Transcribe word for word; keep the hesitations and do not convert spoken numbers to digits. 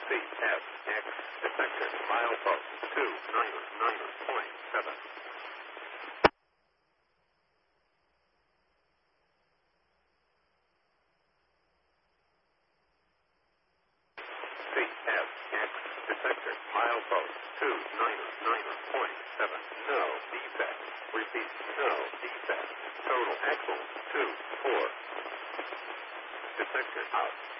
C F X detected. Milepost two nine nine point seven. C F X detected. Milepost two nine nine point seven. No defect. Repeat, no defect. Total axle two four. Detected out.